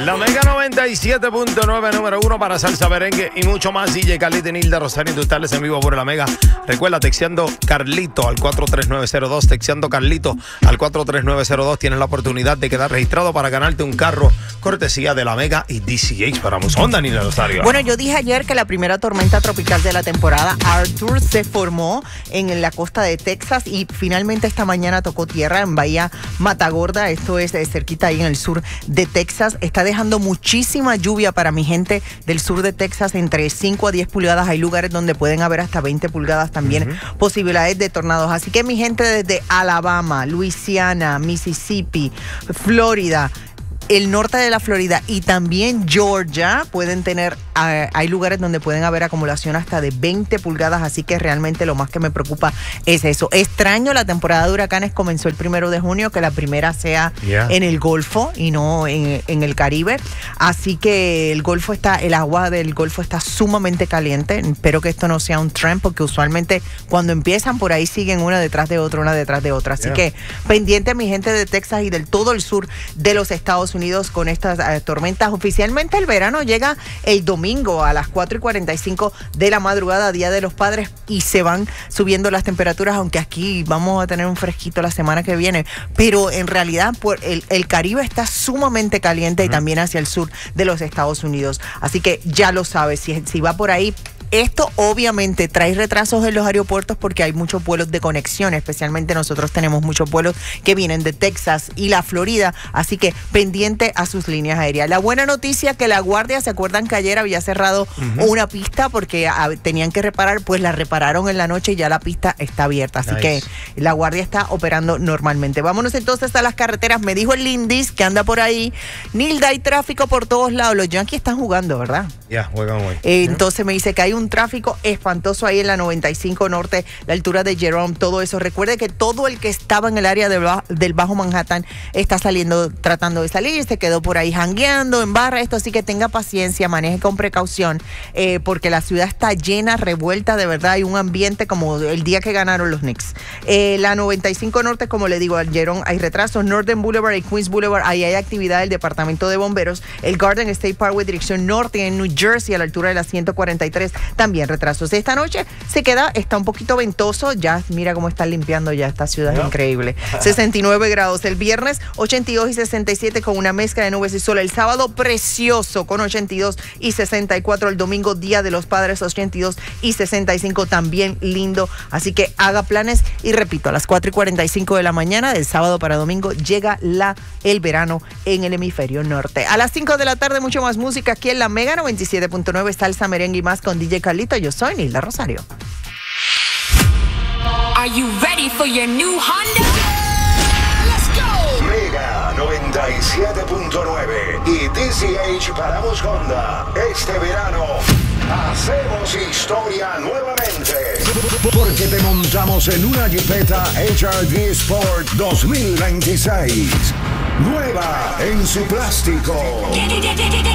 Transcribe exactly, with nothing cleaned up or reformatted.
La Mega noventa y siete punto nueve, número uno para salsa, merengue y mucho más. D J Carlito y Nilda Rosario, tú estás en vivo por la Mega. Recuerda, texteando Carlito al cuatro tres nueve cero dos, texteando Carlito al cuatro tres nueve cero dos. Tienes la oportunidad de quedar registrado para ganarte un carro cortesía de la Mega y D C H para Musonda, Nilda Rosario. Bueno, yo dije ayer que la primera tormenta tropical de la temporada, Arthur, se formó en la costa de Texas y finalmente esta mañana tocó tierra en Bahía Matagorda. Esto es de cerquita ahí en el sur de Texas. Está dejando muchísima lluvia para mi gente del sur de Texas, entre cinco a diez pulgadas. Hay lugares donde pueden haber hasta veinte pulgadas también, uh-huh. posibilidades de tornados. Así que mi gente desde Alabama, Luisiana, Mississippi, Florida, el norte de la Florida y también Georgia pueden tener, uh, hay lugares donde pueden haber acumulación hasta de veinte pulgadas, así que realmente lo más que me preocupa es eso. Extraño, la temporada de huracanes comenzó el primero de junio, que la primera sea yeah. en el Golfo y no en, en el Caribe, así que el Golfo está, el agua del Golfo está sumamente caliente. Espero que esto no sea un trend, porque usualmente cuando empiezan por ahí siguen una detrás de otra, una detrás de otra, así yeah. que pendiente mi gente de Texas y del todo el sur de los Estados Unidos con estas uh, tormentas. Oficialmente el verano llega el domingo a las cuatro y cuarenta y cinco de la madrugada, Día de los Padres, y se van subiendo las temperaturas, aunque aquí vamos a tener un fresquito la semana que viene, pero en realidad por el, el Caribe está sumamente caliente uh-huh. y también hacia el sur de los Estados Unidos, así que ya lo sabes, si, si va por ahí. Esto obviamente trae retrasos en los aeropuertos porque hay muchos vuelos de conexión, especialmente nosotros tenemos muchos vuelos que vienen de Texas y la Florida, así que pendiente a sus líneas aéreas. La buena noticia que la Guardia, ¿se acuerdan que ayer había cerrado uh-huh. una pista porque a, tenían que reparar? Pues la repararon en la noche y ya la pista está abierta, así nice. que la Guardia está operando normalmente. Vámonos entonces a las carreteras. Me dijo el Lindis que anda por ahí. Nilda, hay tráfico por todos lados. Los Yankees están jugando, ¿verdad? Ya, yeah, juegan hoy. Eh, entonces me dice que hay un un tráfico espantoso ahí en la noventa y cinco Norte, la altura de Jerome, todo eso. Recuerde que todo el que estaba en el área de, del Bajo Manhattan está saliendo, tratando de salir, se quedó por ahí jangueando en barra, esto, así que tenga paciencia, maneje con precaución, eh, porque la ciudad está llena, revuelta, de verdad, hay un ambiente como el día que ganaron los Knicks. Eh, la noventa y cinco Norte, como le digo, al Jerome hay retrasos, Northern Boulevard y Queens Boulevard, ahí hay actividad del Departamento de Bomberos, el Garden State Parkway, dirección norte en New Jersey, a la altura de la ciento cuarenta y tres, también retrasos. Esta noche se queda, está un poquito ventoso, ya mira cómo están limpiando ya esta ciudad, no. increíble. sesenta y nueve grados el viernes, ochenta y dos y sesenta y siete con una mezcla de nubes y sol. El sábado precioso con ochenta y dos y sesenta y cuatro. El domingo, Día de los Padres, ochenta y dos y sesenta y cinco, también lindo. Así que haga planes y repito, a las cuatro y cuarenta y cinco de la mañana del sábado para domingo llega la, el verano en el hemisferio norte. A las cinco de la tarde, mucho más música aquí en la Mega noventa y siete punto nueve, salsa, merengue y más con D J Carlito. Yo soy Nilda Rosario. Are you ready for your new Honda? Let's go. Mega noventa y siete punto nueve y D C H para Musonda. Este verano hacemos historia nuevamente, porque te montamos en una Jeepeta H R V Sport dos mil veintiséis. Nueva en su plástico.